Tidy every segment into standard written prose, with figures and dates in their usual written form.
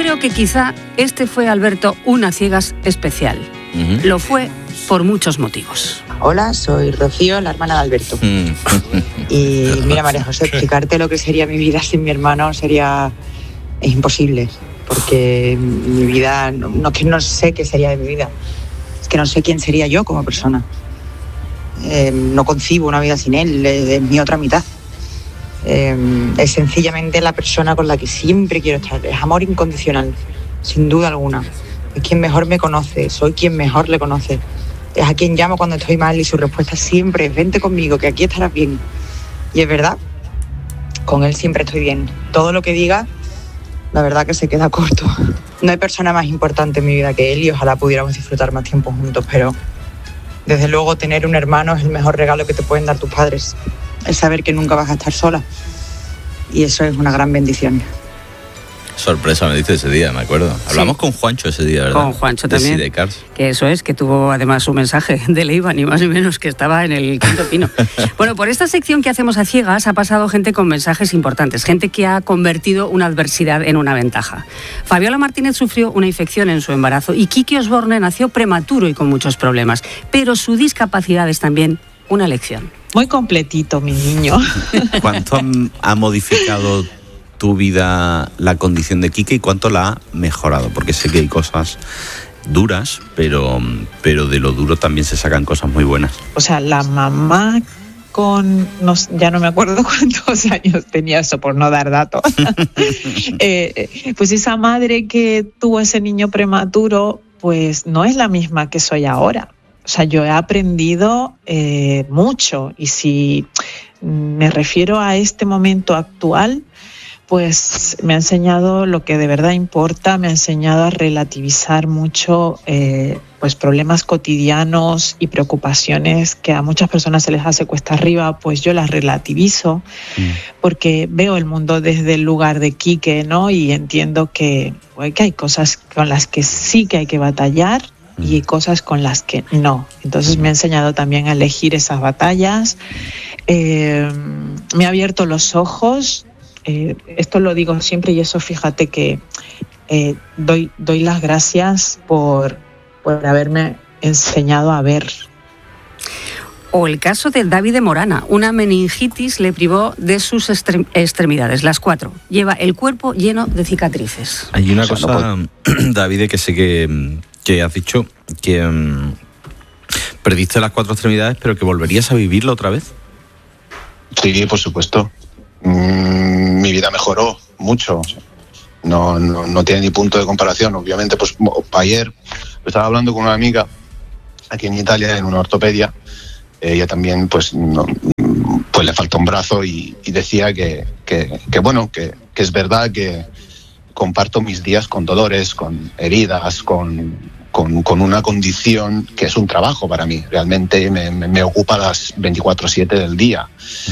creo que quizá este fue, Alberto, una ciegas especial. Lo fue por muchos motivos. Hola, soy Rocío, la hermana de Alberto. Y mira, María José, explicarte lo que sería mi vida sin mi hermano es imposible. Porque mi vida, no es que no sé qué sería de mi vida, es que no sé quién sería yo como persona. No concibo una vida sin él, es mi otra mitad. Es sencillamente la persona con la que siempre quiero estar. Es amor incondicional, sin duda alguna. Es quien mejor me conoce, soy quien mejor le conoce. Es a quien llamo cuando estoy mal y su respuesta siempre es: vente conmigo, que aquí estarás bien. Y es verdad, con él siempre estoy bien. Todo lo que diga, la verdad que se queda corto. No hay persona más importante en mi vida que él y ojalá pudiéramos disfrutar más tiempo juntos, pero desde luego tener un hermano es el mejor regalo que te pueden dar tus padres. El saber que nunca vas a estar sola. Y eso es una gran bendición. Sorpresa me dice ese día, me acuerdo. Hablamos con Juancho ese día, ¿verdad? Con Juancho también. De Sidecars. Que eso es, que tuvo además un mensaje de Leiva, ni más ni menos, que estaba en el Quinto Pino. Bueno, por esta sección que hacemos a ciegas ha pasado gente con mensajes importantes, gente que ha convertido una adversidad en una ventaja. Fabiola Martínez sufrió una infección en su embarazo y Kiki Osborne nació prematuro y con muchos problemas. Pero su discapacidad es también una lección. Muy completito, mi niño. ¿Cuánto ha modificado tu vida la condición de Kike y cuánto la ha mejorado? Porque sé que hay cosas duras, pero de lo duro también se sacan cosas muy buenas. O sea, la mamá ya no me acuerdo cuántos años tenía, eso por no dar datos. Pues esa madre que tuvo ese niño prematuro, pues no es la misma que soy ahora. O sea, yo he aprendido mucho, y si me refiero a este momento actual, pues me ha enseñado lo que de verdad importa, me ha enseñado a relativizar mucho pues problemas cotidianos y preocupaciones que a muchas personas se les hace cuesta arriba, pues yo las relativizo porque veo el mundo desde el lugar de Quique, ¿no? Y entiendo que hay cosas con las que sí que hay que batallar y hay cosas con las que no. Entonces me ha enseñado también a elegir esas batallas, me ha abierto los ojos. Esto lo digo siempre y eso fíjate que doy las gracias por haberme enseñado a ver. O el caso de David de Morana, una meningitis le privó de sus extremidades, las 4. Lleva el cuerpo lleno de cicatrices. Hay una cosa, David, que sé que has dicho, que perdiste las 4 extremidades, pero que volverías a vivirlo otra vez. Sí, por supuesto. Mi vida mejoró mucho. No tiene ni punto de comparación. Obviamente, pues ayer estaba hablando con una amiga aquí en Italia en una ortopedia. Ella también pues le falta un brazo y decía que es verdad que comparto mis días con dolores, con heridas, con una condición que es un trabajo para mí. Realmente me ocupa las 24/7 del día.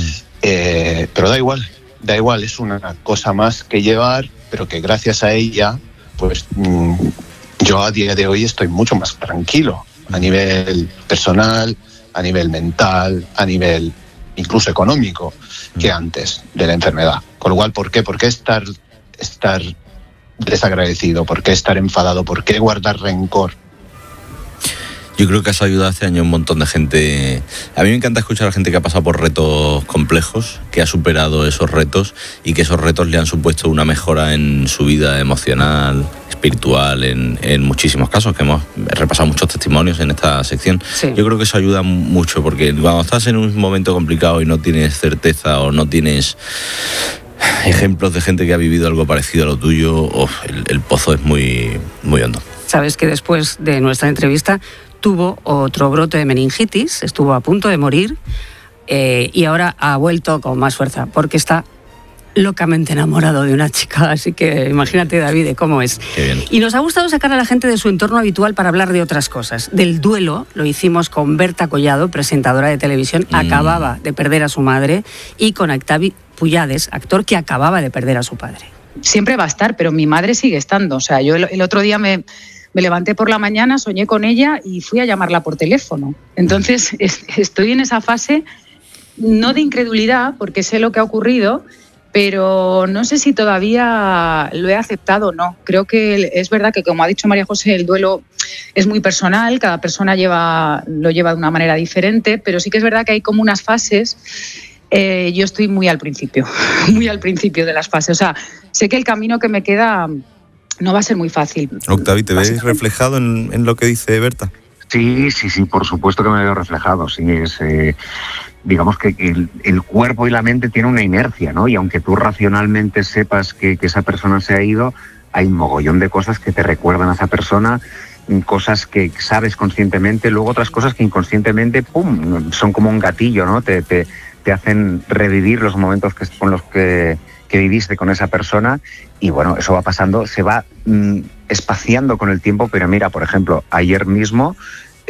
Pero da igual, es una cosa más que llevar, pero que gracias a ella, pues yo a día de hoy estoy mucho más tranquilo a nivel personal, a nivel mental, a nivel incluso económico que antes de la enfermedad. Con lo cual, ¿por qué? ¿Por qué estar desagradecido? ¿Por qué estar enfadado? ¿Por qué guardar rencor? Yo creo que has ayudado este año a un montón de gente. A mí me encanta escuchar a gente que ha pasado por retos complejos, que ha superado esos retos y que esos retos le han supuesto una mejora en su vida emocional, espiritual, en muchísimos casos, que hemos repasado muchos testimonios en esta sección. Sí. Yo creo que eso ayuda mucho, porque cuando estás en un momento complicado y no tienes certeza o no tienes ejemplos de gente que ha vivido algo parecido a lo tuyo, el pozo es muy, muy hondo. Sabes que después de nuestra entrevista tuvo otro brote de meningitis, estuvo a punto de morir y ahora ha vuelto con más fuerza porque está locamente enamorado de una chica, así que imagínate, David, cómo es. Qué bien. Y nos ha gustado sacar a la gente de su entorno habitual para hablar de otras cosas. Del duelo lo hicimos con Berta Collado, presentadora de televisión, acababa de perder a su madre, y con Octavi Puyades, actor que acababa de perder a su padre. Siempre va a estar, pero mi madre sigue estando. O sea, yo el otro día me levanté por la mañana, soñé con ella y fui a llamarla por teléfono. Entonces estoy en esa fase, no de incredulidad, porque sé lo que ha ocurrido, pero no sé si todavía lo he aceptado o no. Creo que es verdad que, como ha dicho María José, el duelo es muy personal, cada persona lo lleva de una manera diferente, pero sí que es verdad que hay como unas fases. Yo estoy muy al principio de las fases. O sea, sé que el camino que me queda no va a ser muy fácil. Octavi, ¿te ves reflejado en lo que dice Berta? Sí, por supuesto que me veo reflejado. Sí, es... digamos que el cuerpo y la mente tienen una inercia, ¿no? Y aunque tú racionalmente sepas que esa persona se ha ido, hay un mogollón de cosas que te recuerdan a esa persona, cosas que sabes conscientemente, luego otras cosas que inconscientemente, ¡pum!, son como un gatillo, ¿no? Te hacen revivir los momentos con los que viviste con esa persona, y bueno, eso va pasando, se va espaciando con el tiempo, pero mira, por ejemplo, ayer mismo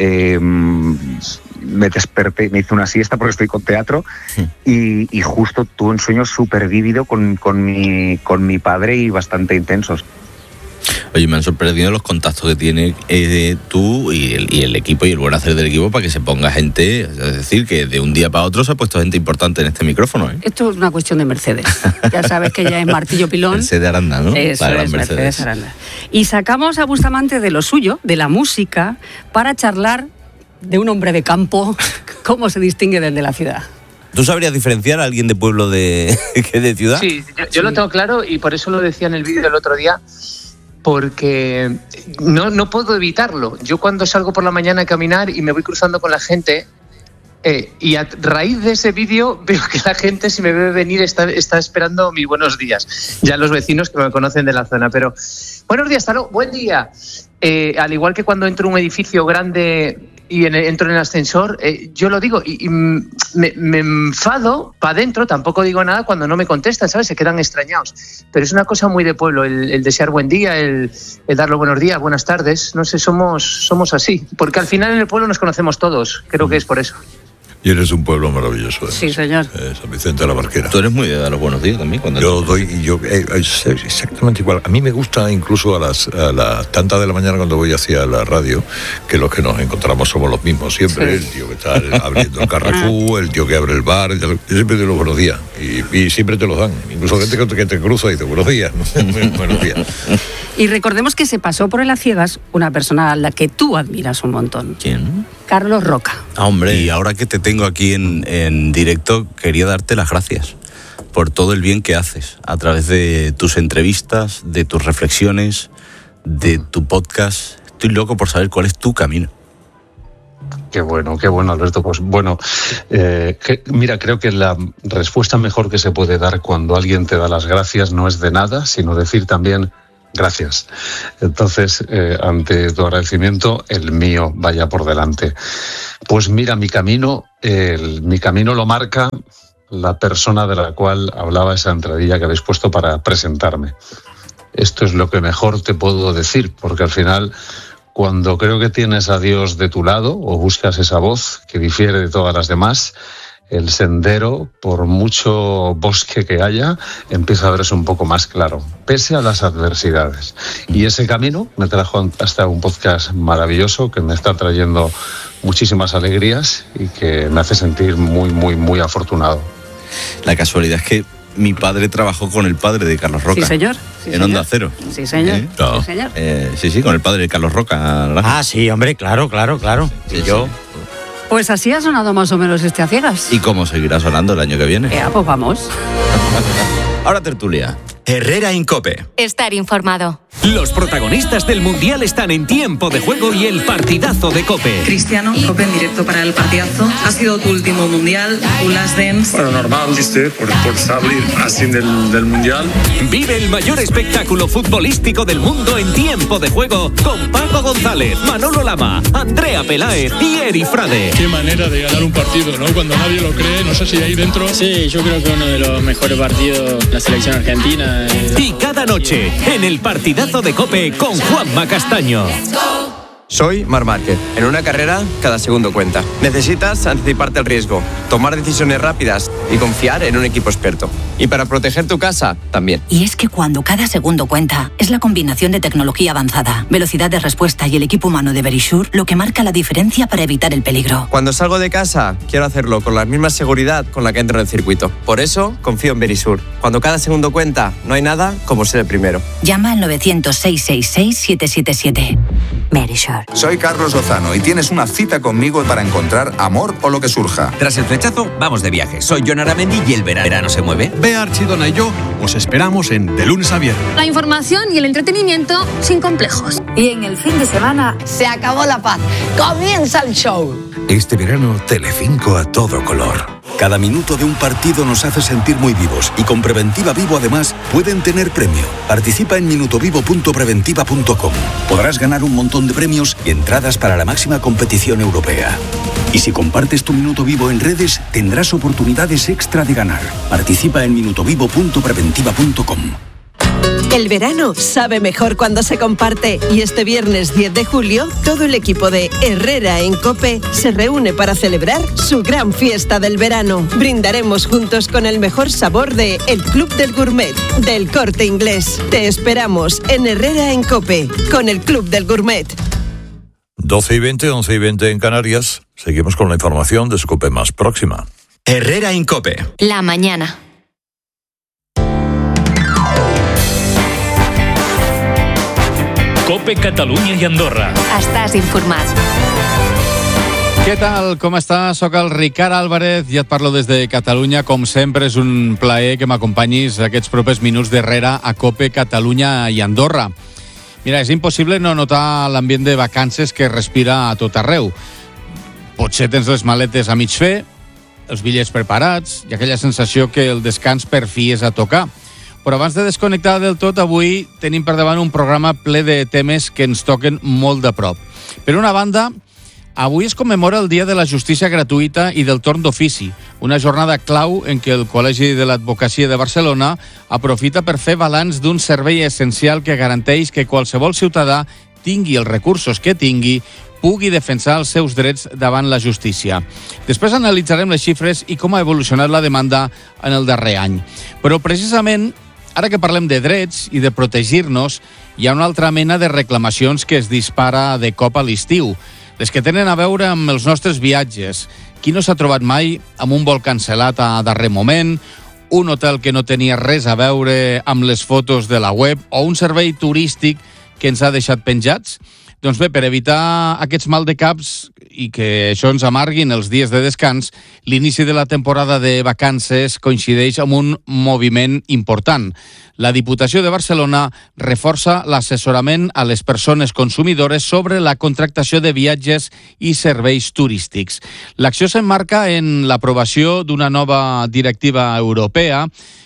me desperté, me hice una siesta porque estoy con teatro, y justo tuve un sueño súper vívido con mi padre y bastante intensos. Oye, me han sorprendido los contactos que tiene tú y el equipo y el buen hacer del equipo para que se ponga gente, es decir, que de un día para otro se ha puesto gente importante en este micrófono, ¿eh? Esto es una cuestión de Mercedes. Ya sabes que ya es martillo pilón. Mercedes Aranda, ¿no? Eso es, Mercedes Aranda. Y sacamos a Bustamante de lo suyo, de la música, para charlar de un hombre de campo, cómo se distingue desde la ciudad. ¿Tú sabrías diferenciar a alguien de pueblo que de ciudad? Sí, yo lo tengo claro, y por eso lo decía en el vídeo del otro día, porque no puedo evitarlo. Yo cuando salgo por la mañana a caminar y me voy cruzando con la gente, y a raíz de ese vídeo veo que la gente, si me ve venir, está esperando mis buenos días. Ya los vecinos que me conocen de la zona, pero buenos días, Talo, buen día. Al igual que cuando entro a un edificio grande y entro en el ascensor, yo lo digo y me enfado para adentro, tampoco digo nada cuando no me contestan, ¿sabes? Se quedan extrañados. Pero es una cosa muy de pueblo, el desear buen día, el dar los buenos días, buenas tardes. No sé, somos así. Porque al final en el pueblo nos conocemos todos, creo que es por eso. Y eres un pueblo maravilloso, ¿eh? Sí, señor. San Vicente de la Barquera. Tú eres muy de dar los buenos días también. Es exactamente igual. A mí me gusta incluso a las tantas de la mañana cuando voy hacia la radio, que los que nos encontramos somos los mismos siempre. Sí. El tío que está abriendo el Carrefour, el tío que abre el bar. Yo siempre digo los buenos días. Y siempre te los dan. Incluso gente que te cruza y dice buenos días. Buenos días. Y recordemos que se pasó por el A Ciegas una persona a la que tú admiras un montón. ¿Quién? Carlos Roca. Hombre, y ahora que te tengo aquí en directo, quería darte las gracias por todo el bien que haces a través de tus entrevistas, de tus reflexiones, de tu podcast. Estoy loco por saber cuál es tu camino. Qué bueno, Alberto. Pues bueno, mira, creo que la respuesta mejor que se puede dar cuando alguien te da las gracias no es de nada, sino decir también gracias. Entonces, ante tu agradecimiento, el mío vaya por delante. Pues mira, mi camino lo marca la persona de la cual hablaba esa entradilla que habéis puesto para presentarme. Esto es lo que mejor te puedo decir, porque al final, cuando creo que tienes a Dios de tu lado o buscas esa voz que difiere de todas las demás, el sendero, por mucho bosque que haya, empieza a verse un poco más claro, pese a las adversidades. Y ese camino me trajo hasta un podcast maravilloso que me está trayendo muchísimas alegrías y que me hace sentir muy, muy, muy afortunado. La casualidad es que mi padre trabajó con el padre de Carlos Roca. Sí, señor. Sí, en Onda Cero. Sí, señor. No. Sí, señor. Sí, con el padre de Carlos Roca. Ah, sí, hombre, claro. Sí, yo... Pues así ha sonado más o menos este A Ciegas. ¿Y cómo seguirá sonando el año que viene? Pues vamos. Ahora tertulia. Herrera en COPE. Estar informado. Los protagonistas del Mundial están en Tiempo de Juego y el partidazo de COPE. Cristiano, COPE en directo para el partidazo. Ha sido tu último Mundial, tu last dance. Bueno, normal, ¿viste? Por salir así del Mundial. Vive el mayor espectáculo futbolístico del mundo en Tiempo de Juego con Paco González, Manolo Lama, Andrea Peláez y Eri Frade. Qué manera de ganar un partido, ¿no? Cuando nadie lo cree, no sé si ahí dentro... Sí, yo creo que uno de los mejores partidos de la selección argentina. Y cada noche, en el partidazo de COPE con Juanma Castaño. Soy Marc Márquez. En una carrera, cada segundo cuenta. Necesitas anticiparte al riesgo, tomar decisiones rápidas y confiar en un equipo experto. Y para proteger tu casa, también. Y es que cuando cada segundo cuenta, es la combinación de tecnología avanzada, velocidad de respuesta y el equipo humano de Verisure lo que marca la diferencia para evitar el peligro. Cuando salgo de casa, quiero hacerlo con la misma seguridad con la que entro en el circuito. Por eso, confío en Verisure. Cuando cada segundo cuenta, no hay nada como ser el primero. Llama al 900-666-777. Verisure. Soy Carlos Lozano y tienes una cita conmigo para encontrar amor o lo que surja. Tras el flechazo, vamos de viaje. Soy Jon Aramendi y el verano se mueve. Bea Archidona y yo os esperamos en De Lunes a Viernes. La información y el entretenimiento sin complejos. Y en el fin de semana se acabó la paz. Comienza el show. Este verano, Telecinco a todo color. Cada minuto de un partido nos hace sentir muy vivos y con Preventiva Vivo además pueden tener premio. Participa en minutovivo.preventiva.com. Podrás ganar un montón de premios y entradas para la máxima competición europea. Y si compartes tu Minuto Vivo en redes, tendrás oportunidades extra de ganar. Participa en minutovivo.preventiva.com. El verano sabe mejor cuando se comparte y este viernes 10 de julio todo el equipo de Herrera en COPE se reúne para celebrar su gran fiesta del verano. Brindaremos juntos con el mejor sabor de El Club del Gourmet, del Corte Inglés. Te esperamos en Herrera en COPE, con el Club del Gourmet. 12:20, 11:20 en Canarias. Seguimos con la información de su COPE más próxima. Herrera en COPE. La mañana. COPE Catalunya i Andorra. Estàs informat. Què tal? Com estàs? Soc el Ricard Álvarez i et parlo des de Catalunya. Com sempre, és un plaer que m'acompanyis aquests propers minuts d'Herrera a COPE Catalunya i Andorra. Mira, és impossible no notar l'ambient de vacances que respira a tot arreu. Potser tens les maletes a mig fer, els bitllets preparats i aquella sensació que el descans per fi és a tocar. Però abans de desconnectar del tot, avui tenim per davant un programa ple de temes que ens toquen molt de prop. Per una banda, avui es commemora el Dia de la Justícia Gratuïta i del Torn d'Ofici, una jornada clau en què el Col·legi de l'Advocacia de Barcelona aprofita per fer balanç d'un servei essencial que garanteix que qualsevol ciutadà tingui els recursos que tingui, pugui defensar els seus drets davant la justícia. Després analitzarem les xifres i com ha evolucionat la demanda en el darrer any. Però precisament, ara que parlem de drets i de protegir-nos, hi ha una altra mena de reclamacions que es dispara de cop a l'estiu. Les que tenen a veure amb els nostres viatges. Qui no s'ha trobat mai amb un vol cancel·lat a darrer moment, un hotel que no tenia res a veure amb les fotos de la web o un servei turístic que ens ha deixat penjats? Doncs bé, per evitar aquests maldecaps i que això ens amarguin els dies de descans, l'inici de la temporada de vacances coincideix amb un moviment important. La Diputació de Barcelona reforça l'assessorament a les persones consumidores sobre la contractació de viatges i serveis turístics. L'acció s'emmarca en l'aprovació d'una nova directiva europea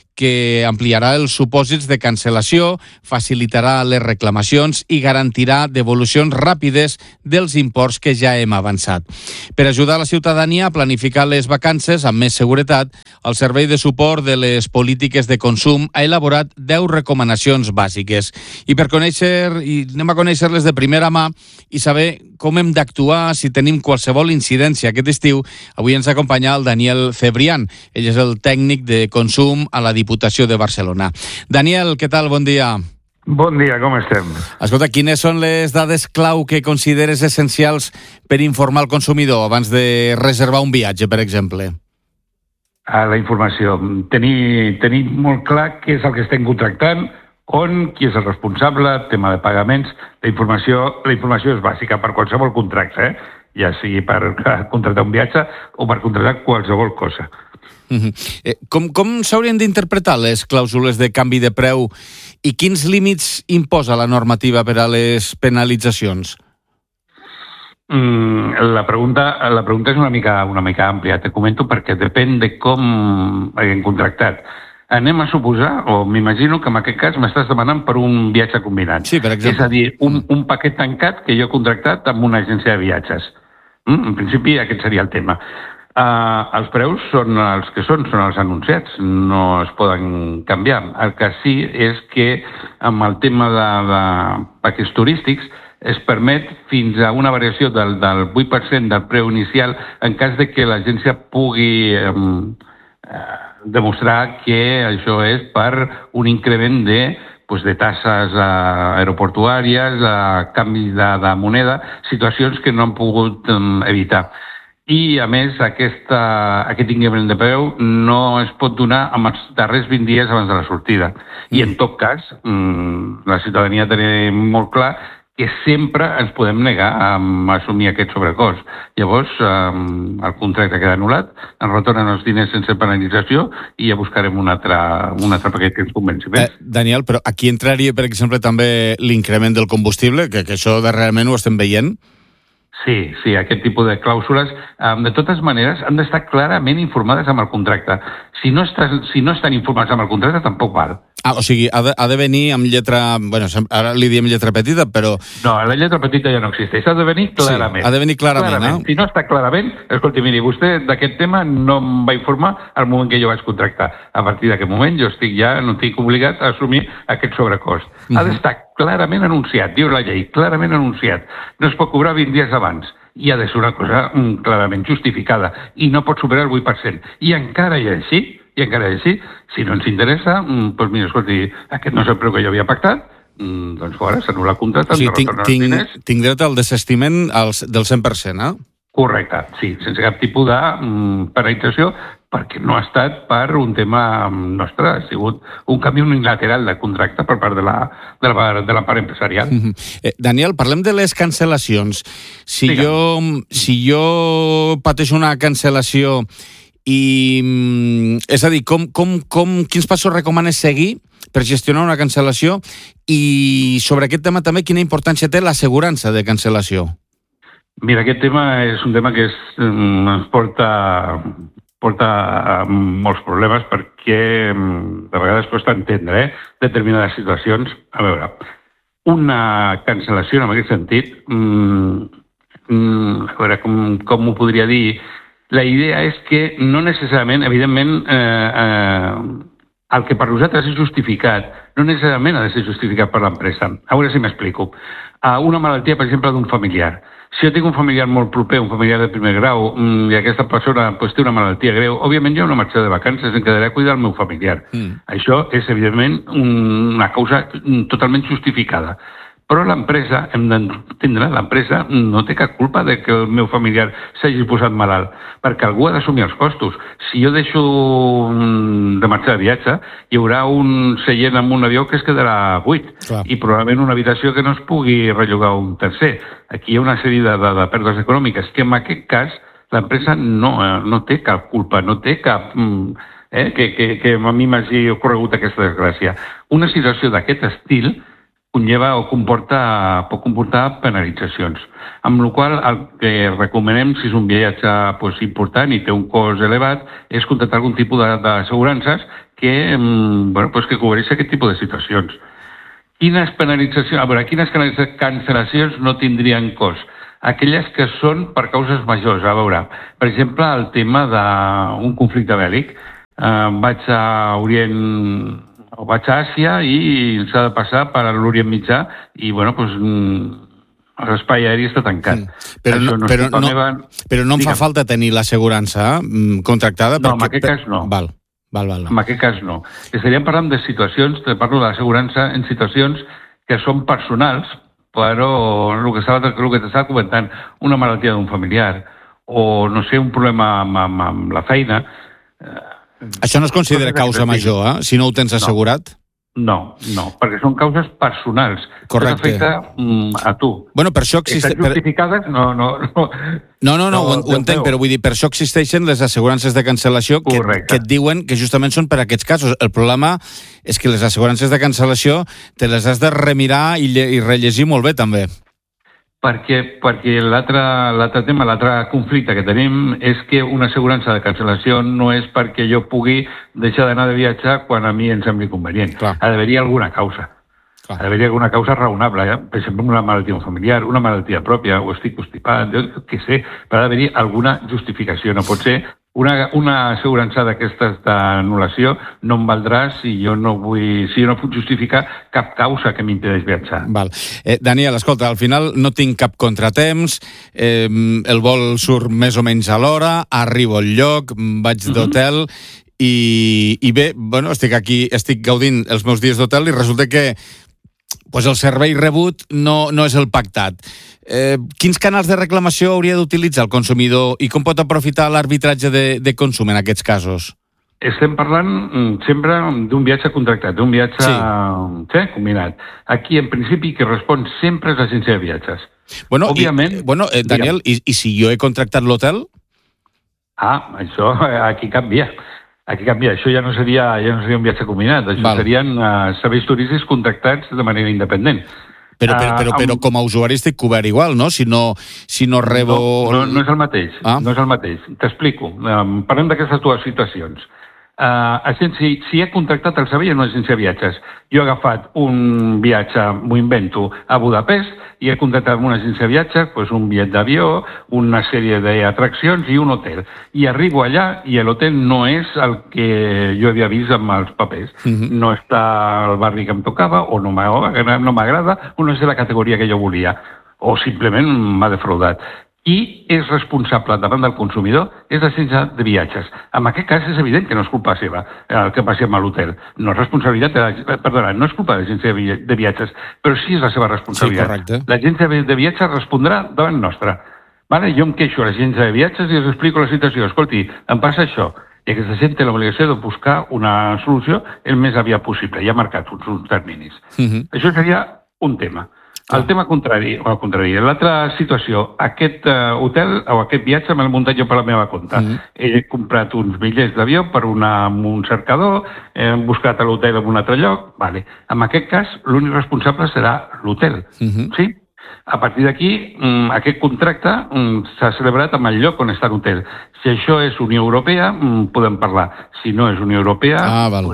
que ampliarà els supòsits de cancel·lació, facilitarà les reclamacions i garantirà devolucions ràpides dels imports que ja hem avançat. Per ajudar la ciutadania a planificar les vacances amb més seguretat, el Servei de Suport de les Polítiques de Consum ha elaborat 10 recomanacions bàsiques. I per conèixer, i anem a conèixer-les de primera mà i saber com hem d'actuar si tenim qualsevol incidència aquest estiu, avui ens acompanya el Daniel Cebrián. Ell és el tècnic de consum a la Diputació de Barcelona. Daniel, què tal? Bon dia. Bon dia, com estem? Escolta, quines són les dades clau que consideres essencials per informar el consumidor abans de reservar un viatge, per exemple? La informació. Tenir molt clar què és el que estem contractant, qui és el responsable, tema de pagaments. La informació és bàsica per qualsevol contracte, ja sigui per contractar un viatge o per contractar qualsevol cosa. Com s'haurien d'interpretar les clàusules de canvi de preu i quins límits imposa la normativa per a les penalitzacions? La pregunta és una mica àmplia. Te comento perquè depèn de com haguem contractat. Anem a suposar, o m'imagino que en aquest cas m'estàs demanant per un viatge combinat. Sí, per exemple. És a dir, un paquet tancat que jo he contractat amb una agència de viatges. En principi aquest seria el tema. Els preus són els que són els anunciats, no es poden canviar. El que sí és que amb el tema de paquets turístics es permet fins a una variació del 8% del preu inicial en cas de que l'agència pugui demostrar que això és per un increment de tasses aeroportuàries, canvis de moneda, situacions que no han pogut evitar. I, a més, aquest increment de preu no es pot donar en els darrers 20 dies abans de la sortida. I, en tot cas, la ciutadania té molt clar que sempre ens podem negar a assumir aquest sobrecost. Llavors, el contracte queda anul·lat, ens retornen els diners sense penalització i ja buscarem un altre paquet que ens convenci més. Daniel, però aquí entraria, per exemple, també l'increment del combustible, que això darrerament ho estem veient? Sí, aquest tipus de clàusules, de totes maneres, han d'estar clarament informades amb el contracte. Si no estan informats amb el contracte, tampoc val. O sigui, ha de venir amb lletra... Bueno, ara li diem lletra petita, però... No, la lletra petita ja no existeix. Ha de venir clarament. Sí, ha de venir clarament. Si no està clarament, escolti, miri, vostè d'aquest tema no em va informar al moment que jo vaig contractar. A partir d'aquest moment jo no estic obligat a assumir aquest sobrecost. Ha d'estar clarament anunciat, diu la llei, clarament anunciat. No es pot cobrar 20 dies abans. I ha de ser una cosa clarament justificada. I no pot superar el 8%. I encara així, si no ens interessa, doncs mira, escolti, aquest no és el preu que jo havia pactat, doncs fora, s'anul·la el contracte, ens retornen els diners. Tinc dret al desestiment del 100%, eh? Correcte, sí, sense cap tipus de penalització, perquè no ha estat per un tema nostre, ha sigut un canvi unilateral de contracte per part de la part empresarial. Daniel, parlem de les cancel·lacions. Si jo pateixo una cancel·lació i, és a dir, quins passos recomanes seguir per gestionar una cancel·lació i sobre aquest tema també quina importància té l'assegurança de cancel·lació? Mira, aquest tema és un tema que ens porta molts problemes perquè de vegades costa entendre determinades situacions. A veure, una cancel·lació en aquest sentit, a veure, com ho podria dir? La idea és que no necessàriament, evidentment, el que per nosaltres és justificat no necessàriament ha de ser justificat per l'empresa. A veure si m'explico. Una malaltia, per exemple, d'un familiar. Si jo tinc un familiar molt proper, un familiar de primer grau, i aquesta persona té una malaltia greu, òbviament jo no marxaré de vacances, em quedaré a cuidar el meu familiar. Això és, evidentment, una causa totalment justificada. Però l'empresa, hem d'entendre, l'empresa no té cap culpa de que el meu familiar s'hagi posat malalt, perquè algú ha d'assumir els costos. Si jo deixo de marxar de viatge, hi haurà un seient en un avió que es quedarà buit, i probablement una habitació que no es pugui rellogar un tercer. Aquí hi ha una sèrie de pèrdues econòmiques, que en aquest cas l'empresa no té cap culpa, no té cap... que a mi m'hagi ocorregut aquesta desgràcia. Una situació d'aquest estil conlleva o pot comportar penalitzacions. Amb la qual cosa, el que recomanem, si és un viatge important i té un cost elevat, és contractar algun tipus d'assegurances que cobreixi aquest tipus de situacions. Quines penalitzacions? A veure, quines cancel·lacions no tindrien cost? Aquelles que són per causes majors. A veure, per exemple, el tema d'un conflicte bèl·lic. Vaig a Àsia i s'ha de passar per l'Orient Mitjà i, l'espai aeri està tancat. Però no em fa falta tenir l'assegurança contractada? No, en aquest cas no. Val. En aquest cas no. Estaríem parlant de situacions, parlo de l'assegurança en situacions que són personals, però el que t'estava comentant, una malaltia d'un familiar o, no sé, un problema amb la feina... Això no es considera causa major, si no ho tens assegurat? No, perquè són causes personals. Correcte. Que t'afecta a tu. Bueno, per això estan justificades? No, ho entenc, però vull dir, per això existeixen les assegurances de cancel·lació que et diuen que justament són per a aquests casos. El problema és que les assegurances de cancel·lació te les has de remirar i rellegir molt bé, també. Perquè l'altre tema, l'altre conflicte que tenim és que una assegurança de cancel·lació no és perquè jo pugui deixar d'anar de viatge quan a mi em sembli convenient. Ha d'haver-hi alguna causa. Ha d'haver-hi alguna causa raonable. Per exemple, una malaltia familiar, una malaltia pròpia, o estic constipat, jo què sé, però ha d'haver-hi alguna justificació. No pot ser Una assegurança d'aquestes d'anul·lació no em valdrà si jo no puc justificar cap causa que m'impedeix viatjar. Val. Daniel, escolta, al final no tinc cap contratemps, el vol surt més o menys a l'hora, arribo al lloc, vaig d'hotel i bé, bueno, estic gaudint els meus dies d'hotel i resulta que pues el servei rebut no és el pactat. Quins canals de reclamació hauria d'utilitzar el consumidor i com pot aprofitar l'arbitratge de consum en aquests casos? Estem parlant sempre d'un viatge contractat, d'un viatge combinat. Aquí, en principi, qui respon sempre és l'agència de viatges. Bueno, òbviament, Daniel, i si jo he contractat l'hotel? Això aquí canvia. Això ja no seria un viatge combinat, això serien serveis turístics contractats de manera independent. Però com a usuari estic cobert igual, no? Si no rebo... No és el mateix, no és el mateix. T'explico. Parlem d'aquestes dues situacions. Si he contractat el servei en una agència de viatges, jo he agafat un viatge, m'ho invento, a Budapest, i he contractat amb una agència de viatges un bitllet d'avió, una sèrie d'atraccions i un hotel. I arribo allà i l'hotel no és el que jo havia vist amb els papers. No està al barri que em tocava, o no m'agrada, o no és de la categoria que jo volia, o simplement m'ha defraudat. Qui és responsable davant del consumidor és l'agència de viatges. En aquest cas és evident que no és culpa seva el que passi amb l'hotel. No és responsabilitat, no és culpa de l'agència de viatges, però sí és la seva responsabilitat. Sí, l'agència de viatges respondrà davant nostra. Jo em queixo a l'agència de viatges i els explico la situació. Escolti, em passa això. I aquesta gent té l'obligació de buscar una solució el més aviat possible. Ja ha marcat uns terminis. Això seria un tema. El tema contrari, l'altra situació, aquest hotel o aquest viatge me l'he muntat jo per la meva compte. He comprat uns bitllets d'avió per un cercador, he buscat a l'hotel en un altre lloc, En aquest cas, l'únic responsable serà l'hotel, sí? A partir d'aquí, aquest contracte s'ha celebrat amb el lloc on està l'hotel. Si això és Unió Europea, podem parlar. Si no és Unió Europea,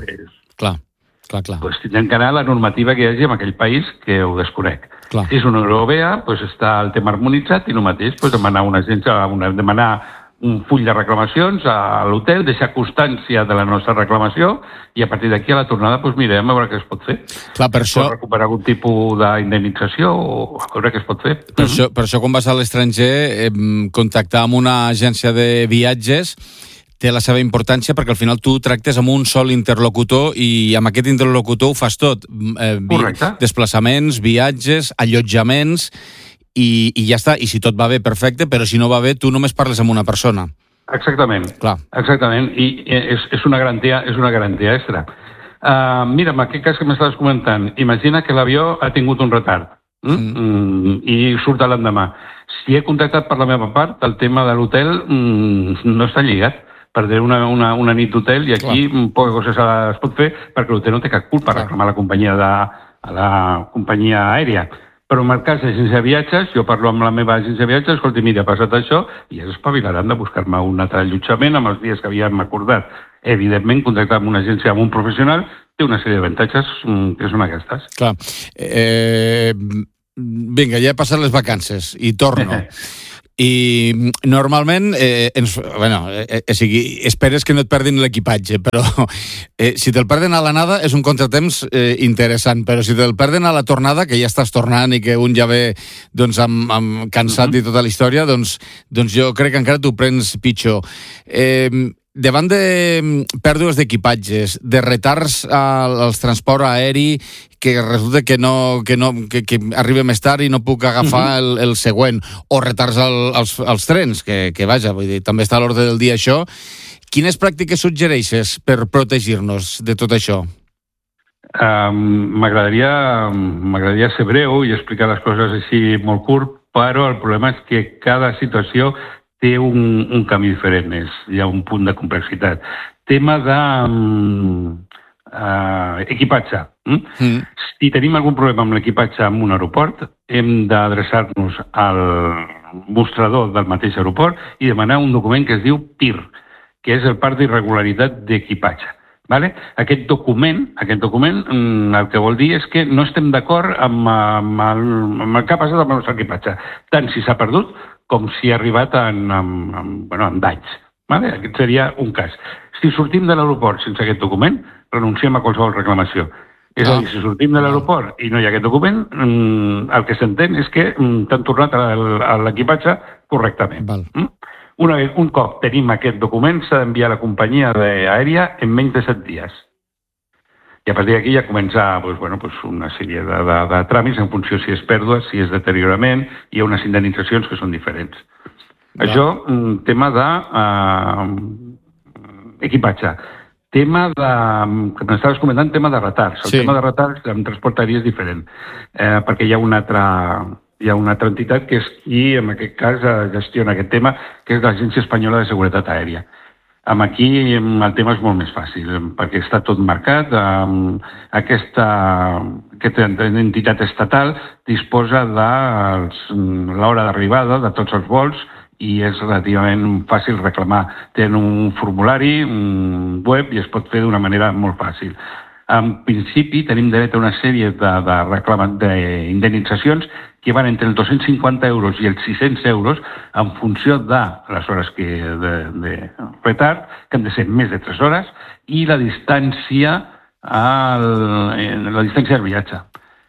Clar. Tindrem que anar a la normativa que hi hagi en aquell país que ho desconec. Si és una Europea, està el tema harmonitzat i el mateix, demanar una agència, demanar un full de reclamacions a l'hotel, deixar constància de la nostra reclamació i a partir d'aquí a la tornada mirem a veure què es pot fer. Clar, per això... Pot recuperar algun tipus d'indemnització o a veure què es pot fer. Per això quan vas a l'estranger, contactar amb una agència de viatges té la seva importància perquè al final tu tractes amb un sol interlocutor i amb aquest interlocutor ho fas tot. Desplaçaments, viatges, allotjaments i ja està. I si tot va bé, perfecte, però si no va bé, tu només parles amb una persona. Exactament. Exactament. I és una garantia extra. Mira, en aquest cas que m'estaves comentant, imagina que l'avió ha tingut un retard i surt l'endemà. Si he contactat per la meva part, el tema de l'hotel no està lligat. Perdré una nit d'hotel i aquí poca cosa es pot fer perquè l'hotel no té cap culpa a reclamar a la companyia aèria. Però en el cas d'agència de viatges, jo parlo amb la meva agència de viatges, escolti, mira, ha passat això, i es espavilaran de buscar-me un altre allotjament amb els dies que havíem acordat. Evidentment, contactar amb una agència, amb un professional, té una sèrie d'avantatges que són aquestes. Clar. Vinga, ja he passat les vacances i torno. I normalment esperes que no et perdin l'equipatge, però si te'l perden a l'anada és un contratemps interessant, però si te'l perden a la tornada, que ja estàs tornant i que un ja ve amb cansat i tota la història, doncs jo crec que encara t'ho prens pitjor. Davant de pèrdues d'equipatges, de retards als transport aeri, que resulta que arriba més tard i no puc agafar el següent, o retards als trens, que vaja, vull dir, també està a l'ordre del dia això. Quines pràctiques suggereixes per protegir-nos de tot això? M'agradaria ser breu i explicar les coses així molt curt, però el problema és que cada situació té un camí diferent, hi ha un punt de complexitat. Tema d'equipatge. Si tenim algun problema amb l'equipatge en un aeroport, hem d'adreçar-nos al mostrador del mateix aeroport i demanar un document que es diu PIR, que és el part d'irregularitat d'equipatge. Aquest document el que vol dir és que no estem d'acord amb el que ha passat amb el nostre equipatge, tant si s'ha perdut com si ha arribat amb danys. Vale? Aquest seria un cas. Si sortim de l'aeroport sense aquest document, renunciem a qualsevol reclamació. És a dir, si sortim de l'aeroport i no hi ha aquest document, el que s'entén és que t'han tornat a l'equipatge correctament. Un cop tenim aquest document, s'ha d'enviar a la companyia aèria en menys de 7 dies. I a partir d'aquí ja comença una sèrie de tràmits en funció si és pèrdua, si és deteriorament, hi ha unes indemnitzacions que són diferents. Això, tema d'equipatge. Tema de... que m'estaves comentant, tema de retards. El tema de retards en transport aeri és diferent, perquè hi ha una altra entitat que és qui, en aquest cas, gestiona aquest tema, que és l'Agència Espanyola de Seguretat Aèria. Aquí el tema és molt més fàcil, perquè està tot marcat. Aquesta entitat estatal disposa de l'hora d'arribada de tots els vols i és relativament fàcil reclamar. Tenen un formulari web i es pot fer d'una manera molt fàcil. En principi tenim dret a una sèrie d'indemnitzacions que van entre els 250 euros i els 600 euros en funció de les hores de retard, que han de ser més de 3 hores, i la distància del viatge.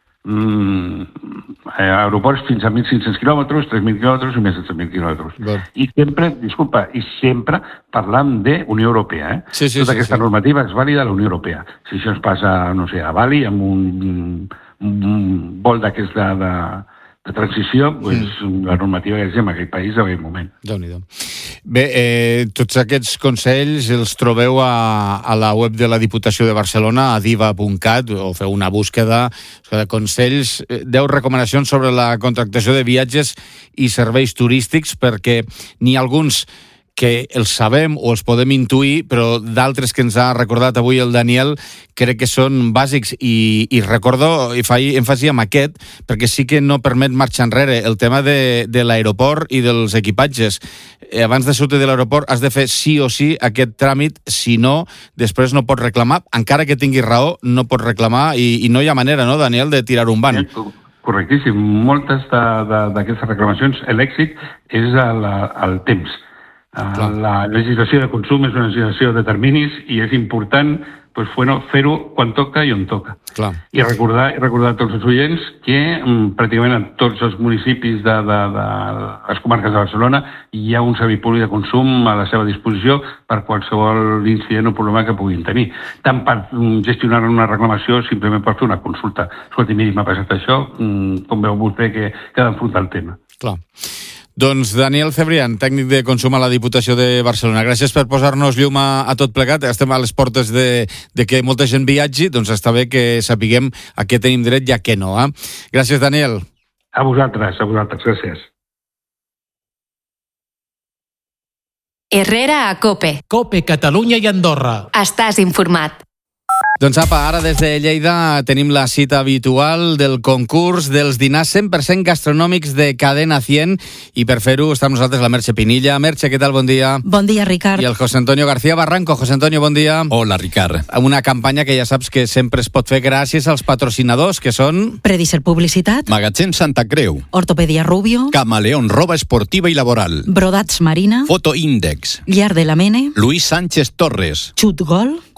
Aeroports fins a 1.500 quilòmetres, 3.000 quilòmetres i més de 3.000 quilòmetres. I sempre parlant de Unió Europea. Tota aquesta normativa és vàlida a la Unió Europea. Si això es passa, no sé, a Bali, amb un vol d'aquest de transició, la normativa és en aquell país en aquell moment. Déu-n'hi-do. Bé, tots aquests consells els trobeu a la web de la Diputació de Barcelona, a diva.cat, o feu una búsqueda de consells, 10 recomanacions sobre la contractació de viatges i serveis turístics, perquè n'hi ha alguns que els sabem o els podem intuir, però d'altres que ens ha recordat avui el Daniel crec que són bàsics i recordo i faig èmfasi amb aquest perquè sí que no permet marxar enrere el tema de l'aeroport i dels equipatges. Abans de sortir de l'aeroport has de fer sí o sí aquest tràmit, si no, després no pots reclamar, encara que tinguis raó, no pots reclamar i no hi ha manera, no, Daniel, de tirar un ban. Correctíssim. Moltes d'aquestes reclamacions, l'èxit és el temps. La legislació de consum és una legislació de terminis i és important fer-ho quan toca i on toca. I recordar a tots els oients que pràcticament en tots els municipis de les comarques de Barcelona hi ha un servei públic de consum a la seva disposició per qualsevol incident o problema que puguin tenir. Tant per gestionar una reclamació, simplement per fer una consulta. Escolti, miri, m'ha passat això, com veu vostè que ha d'enfrontar el tema. Clar. Doncs Daniel Cebrián, tècnic de consum a la Diputació de Barcelona. Gràcies per posar-nos llum a tot plegat. Estem a les portes de que molta gent viatgi, doncs està bé que sapiguem a què tenim dret i a què no. Gràcies, Daniel. A vosaltres, gràcies. Herrera a COPE. COPE, Catalunya i Andorra. Estàs informat. Doncs apa, ara des de Lleida tenim la cita habitual del concurs dels dinars 100% gastronòmics de Cadena 100 i per fer-ho està amb nosaltres la Merche Pinilla. Merche, què tal? Bon dia. Bon dia, Ricard. I el José Antonio García Barranco. José Antonio, bon dia. Hola, Ricard. Una campanya que ja saps que sempre es pot fer gràcies als patrocinadors, que són... Prediser Publicitat. Magatzem Santa Creu. Ortopedia Rubio. Camaleón, roba esportiva i laboral. Brodats Marina. Foto Índex. Llar de la Mene. Luis Sánchez Torres. Xut Gol.